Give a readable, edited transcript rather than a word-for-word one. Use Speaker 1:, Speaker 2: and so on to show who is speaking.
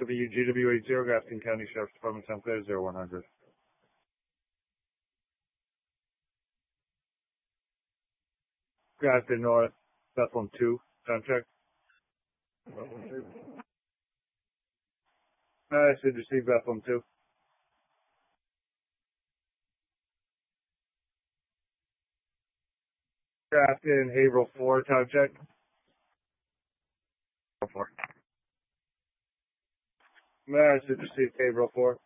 Speaker 1: WGW80, Grafton County Sheriff's Department, Sound Clear, 0100. Grafton North, Bethlehem 2, sound check. Should receive Bethlehem 2. Grafton, Haverhill 4, sound check. 4. Should receive Haverhill 4.